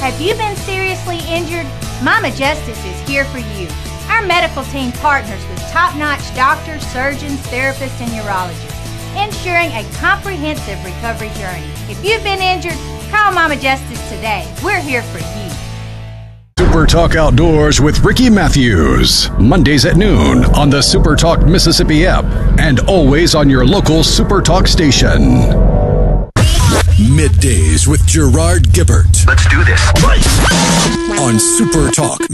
Have you been seriously injured? Mama Justice is here for you. Our medical team partners with top-notch doctors, surgeons, therapists, and urologists, ensuring a comprehensive recovery journey. If you've been injured, call Mama Justice today. We're here for you. Super Talk Outdoors with Ricky Matthews. Mondays at noon on the Super Talk Mississippi app and always on your local Super Talk station. Middays with Gerard Gibbert. Let's do this. On Super Talk